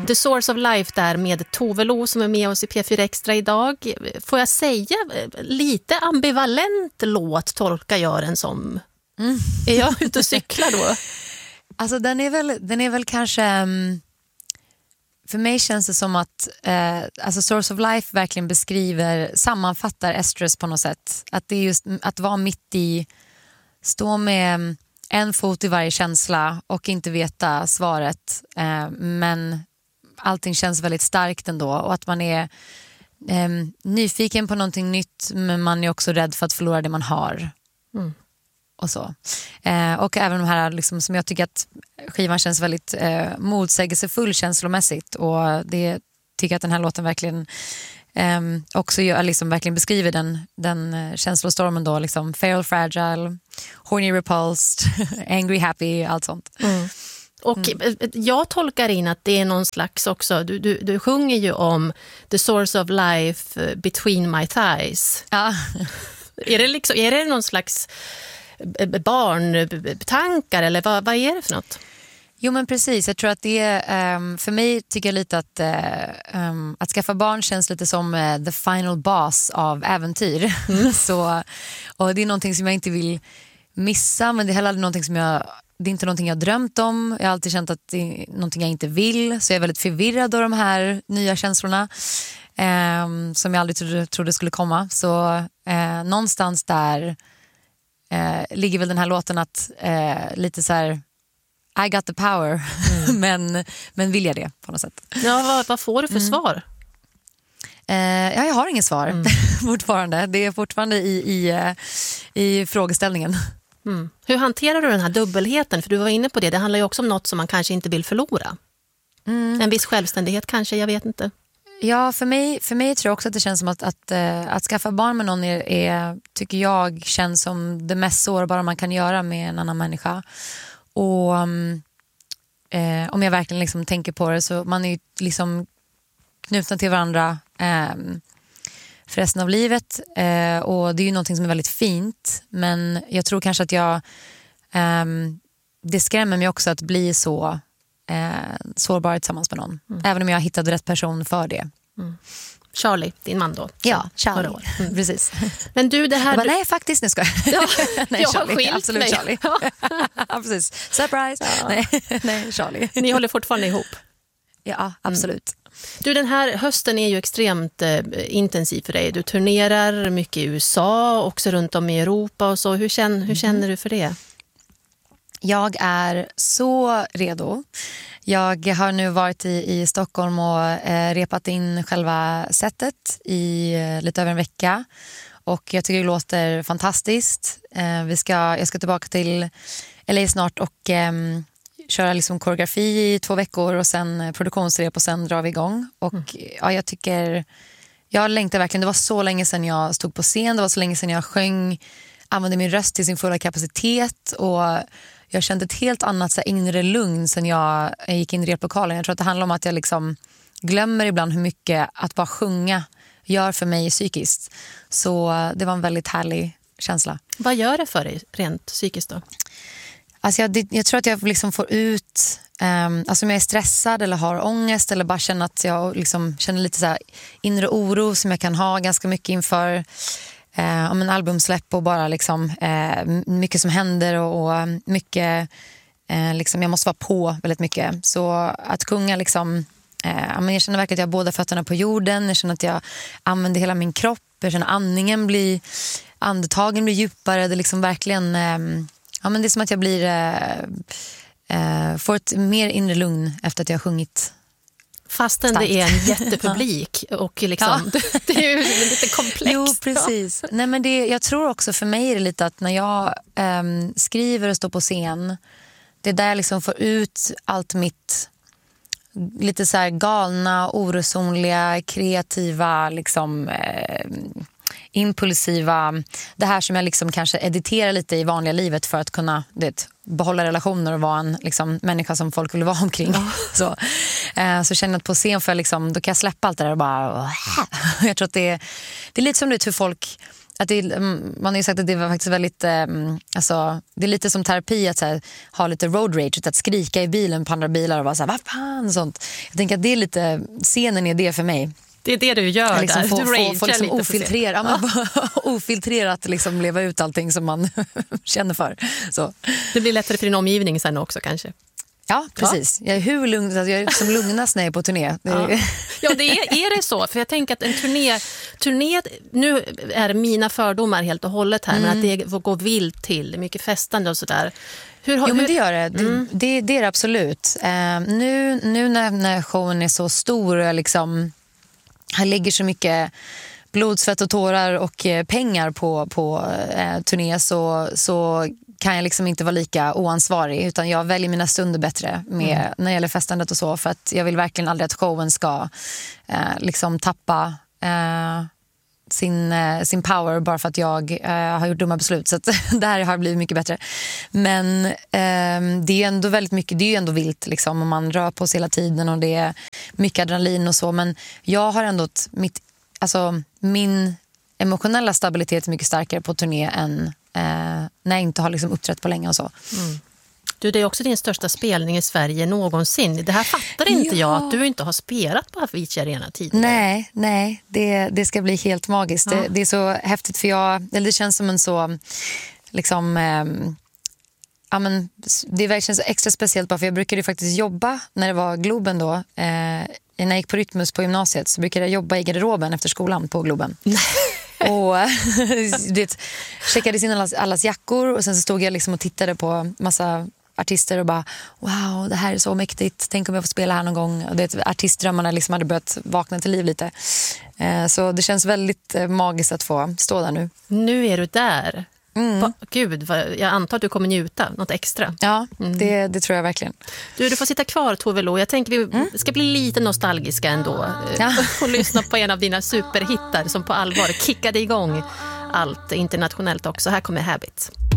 The Source of Life där med Tove Lo som är med oss i P4 Extra idag. Får jag säga, lite ambivalent låt tolkar jag den som. Är jag ute och cyklar då? Alltså den är väl kanske... För mig känns det som att alltså Source of Life verkligen sammanfattar Estrus på något sätt. Att det är just att vara mitt i, stå med en fot i varje känsla och inte veta svaret. Men allting känns väldigt starkt ändå. Och att man är nyfiken på någonting nytt, men man är också rädd för att förlora det man har. Och så. Och även de här liksom, som jag tycker att skivan känns väldigt motsägelsefull känslomässigt, och det tycker jag att den här låten verkligen också liksom verkligen beskriver den känslostormen då, liksom feral fragile, horny repulsed, angry happy, allt sånt. Och jag tolkar in att det är någon slags också, du sjunger ju om the source of life between my thighs. Ja. Är det någon slags barntankar eller vad är det för något? Jo men precis, jag tror att det är, för mig tycker jag lite att skaffa barn känns lite som the final boss av äventyr. Så, och det är någonting som jag inte vill missa, men det är heller aldrig någonting det är inte någonting jag har drömt om. Jag har alltid känt att det är någonting jag inte vill, så jag är väldigt förvirrad av de här nya känslorna som jag aldrig trodde skulle komma. Så någonstans där ligger väl den här låten att lite så här I got the power men vill jag det på något sätt. Ja, vad får du för svar? Ja, jag har ingen svar fortfarande. Det är fortfarande i frågeställningen. Hur hanterar du den här dubbelheten? För du var inne på det handlar ju också om något som man kanske inte vill förlora. En viss självständighet kanske, jag vet inte. Ja, för mig tror jag också att det känns som att skaffa barn med någon tycker jag känns som det mest sårbara man kan göra med en annan människa. Och om jag verkligen liksom tänker på det, så man är ju liksom knutna till varandra för resten av livet, och det är ju någonting som är väldigt fint, men jag tror kanske att det skrämmer mig också att bli så sårbar tillsammans med någon, även om jag hittade rätt person för det. Charlie, din man då. Ja, Charlie. Precis. Men du, det här... nej, faktiskt, nu ska jag. Nej, jag Charlie. skilt Absolut mig. Charlie. Precis. Surprise. Ja. Nej, Charlie. Ni håller fortfarande ihop. Ja, absolut. Du, den här hösten är ju extremt intensiv för dig. Du turnerar mycket i USA, också runt om i Europa och så. Hur känner du för det? Jag är så redo. Jag har nu varit i Stockholm och repat in själva setet i lite över en vecka. Och jag tycker det låter fantastiskt. Jag ska tillbaka till LA snart och köra liksom koreografi i 2 veckor och sen produktionsrep och sen drar vi igång. Och ja, jag längtar verkligen. Det var så länge sedan jag stod på scen. Det var så länge sedan jag använde min röst till sin fulla kapacitet, och jag kände ett helt annat så här, inre lugn sen jag gick in i replokalen. Jag tror att det handlar om att jag liksom glömmer ibland hur mycket att bara sjunga gör för mig psykiskt. Så det var en väldigt härlig känsla. Vad gör det för dig rent psykiskt då? Alltså jag tror att jag liksom får ut, alltså om jag är stressad eller har ångest eller bara känner att jag liksom känner lite så här inre oro som jag kan ha ganska mycket inför om en albumsläpp, och bara liksom mycket som händer och mycket liksom, jag måste vara på väldigt mycket. Så att sjunga liksom, jag känner verkligen att jag har båda fötterna på jorden. Jag känner att jag använder hela min kropp. Jag känner andetagen blir djupare. Det är liksom verkligen men det är som att jag får ett mer inre lugn efter att jag har sjungit. Fastän starkt. Det är en jättepublik och liksom, det är ju lite komplext. Jo, precis. Nej, men jag tror också för mig är det lite att när jag skriver och står på scen, det är där jag liksom får ut allt mitt lite så här galna, orosonliga, kreativa, liksom impulsiva, det här som jag liksom kanske editerar lite i vanliga livet för att kunna behålla relationer och vara en liksom, människa som folk vill vara omkring. Så känner jag att på scen för liksom, då kan jag släppa allt det där och bara jag tror att det är lite som hur folk att man har ju sagt att det var faktiskt väldigt, alltså, det är lite som terapi att så här, ha lite road rage, att skrika i bilen på andra bilar och vara så här, vad fan, sånt. Jag tänker att det är lite, scenen är det för mig. Det är det du gör liksom där. Få liksom ofiltrerat liksom leva ut allting som man känner för. Så. Det blir lättare för din omgivning sen också kanske. Ja, precis. Jag är hur lugn, jag är som lugnast när jag är på turné. Ja, det är det så. För jag tänker att en turné, nu är mina fördomar helt och hållet här, men att det går vilt till, mycket festande och sådär. Men det gör det. Det är det absolut. Nu när showen är så stor och liksom, här ligger så mycket blod, svett och tårar och pengar på turné, så kan jag liksom inte vara lika oansvarig, utan jag väljer mina stunder bättre när det gäller festandet och så, för att jag vill verkligen aldrig att showen ska liksom tappa sin power bara för att jag har gjort dumma beslut. Så att det här har blivit mycket bättre. Men det är ändå väldigt mycket, det är ju ändå vilt liksom, och man rör på sig hela tiden och det är mycket adrenalin och så, men jag har ändå min emotionella stabilitet är mycket starkare på turné än när jag inte har liksom uppträtt på länge och så. Du, det är också din största spelning i Sverige någonsin. Det här fattar inte jag, att du inte har spelat på Avicii Arena tidigare. Nej, det ska bli helt magiskt. Ja. Det är så häftigt, för det känns som en så liksom men det verkligen så extra speciellt, bara för jag brukade ju faktiskt jobba när det var Globen då. När jag gick på Rytmus på gymnasiet så brukade jag jobba i garderoben efter skolan på Globen. Och checkade in allas jackor, och sen så stod jag liksom och tittade på massa artister och bara, wow, det här är så mäktigt, tänk om jag får spela här någon gång. Och artistdrömmarna liksom hade börjat vakna till liv lite. Så det känns väldigt magiskt att få stå där nu. Nu är du där. Gud, jag antar att du kommer njuta något extra. Ja, det tror jag verkligen. Du får sitta kvar, Tove Lo. Jag tänker vi ska bli lite nostalgiska ändå. Och lyssna på en av dina superhittar som på allvar kickade igång allt internationellt också. Här kommer Habit.